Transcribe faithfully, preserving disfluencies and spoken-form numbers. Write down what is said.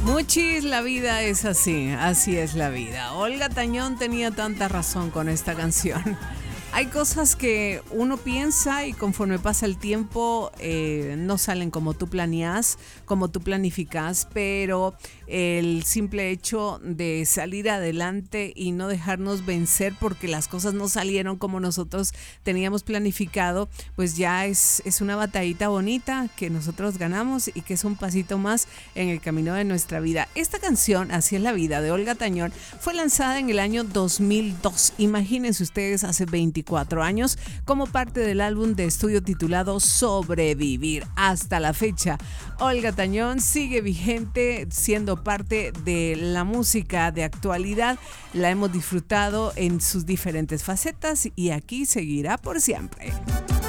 Muchis, la vida es así, así es la vida. Olga Tañón tenía tanta razón con esta canción. Hay cosas que uno piensa y conforme pasa el tiempo eh, no salen como tú planeas, como tú planificas, pero el simple hecho de salir adelante y no dejarnos vencer porque las cosas no salieron como nosotros teníamos planificado, pues ya es, es una batallita bonita que nosotros ganamos y que es un pasito más en el camino de nuestra vida. Esta canción, Así es la vida, de Olga Tañón, fue lanzada en el año dos mil dos. Imagínense ustedes, hace veinticuatro años, como parte del álbum de estudio titulado Sobrevivir. Hasta la fecha, Olga Tañón sigue vigente, siendo parte de la música de actualidad. La hemos disfrutado en sus diferentes facetas y aquí seguirá por siempre.